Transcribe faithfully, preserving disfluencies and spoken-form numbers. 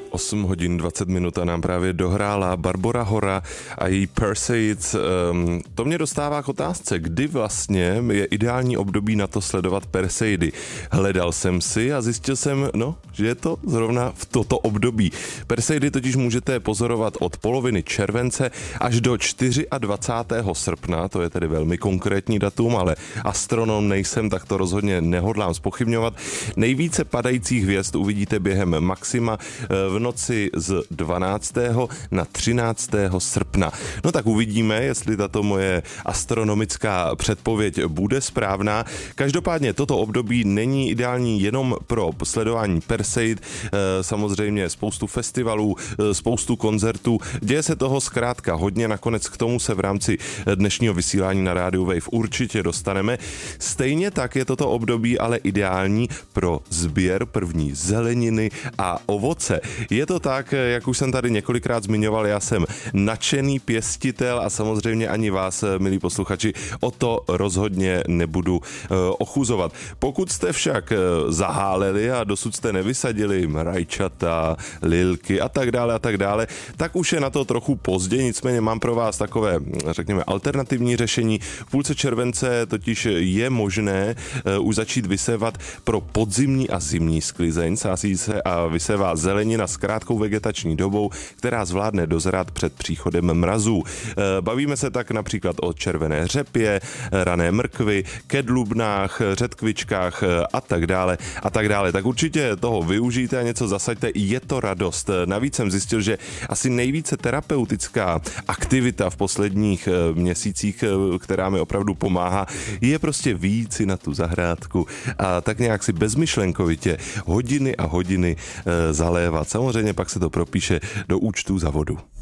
osm hodin dvacet minut a nám právě dohrála Barbora Hora a její Perseids. Um, to mě dostává k otázce, kdy vlastně je ideální období na to sledovat Perseidy. Hledal jsem si a zjistil jsem, no, že je to zrovna v toto období. Perseidy totiž můžete pozorovat od poloviny července až do dvacátého čtvrtého srpna, to je tedy velmi konkrétní datum, ale astronom nejsem, tak to rozhodně nehodlám zpochybňovat. Nejvíce padajících hvězd uvidíte během maxima v noci z dvanáctého na třináctého srpna. No tak uvidíme, jestli tato moje astronomická předpověď bude správná. Každopádně toto období není ideální jenom pro sledování Perseid, samozřejmě spoustu festivalů, spoustu koncertů. Děje se toho zkrátka hodně, nakonec k tomu se v rámci dnešního vysílání na rádiu Wave určitě dostaneme. Stejně tak je toto období ale ideální pro sběr první zeleniny a ovoce. Je to tak, jak už jsem tady několikrát zmiňoval, já jsem nadšený pěstitel a samozřejmě ani vás, milí posluchači, o to rozhodně nebudu uh, ochuzovat. Pokud jste však uh, zaháleli a dosud jste nevysadili rajčata, lilky a tak dále a tak dále, tak už je na to trochu pozdě, nicméně mám pro vás takové, řekněme, alternativní řešení. V půlce července totiž je možné uh, už začít vysévat pro podzimní a zimní sklizeň, sází se a vysévá zelenina s krátkou vegetační dobou, která zvládne dozrát před příchodem mrazů. Bavíme se tak například o červené řepě, rané mrkvi, kedlubnách, řetkvičkách a tak dále a tak dále. Tak určitě toho využijte a něco zasaďte, je to radost. Navíc jsem zjistil, že asi nejvíce terapeutická aktivita v posledních měsících, která mi opravdu pomáhá, je prostě vyjít si na tu zahrádku a tak nějak si bezmyšlenkovitě hodiny a hodiny zalévat. Samozřejmě pak se to propíše do účtů za vodu.